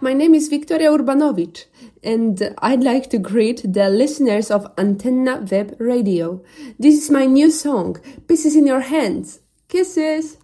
My name is Victoria Urbanovic, and I'd like to greet the listeners of Antenna Web Radio. This is my new song, Pieces in Your Hands. Kisses!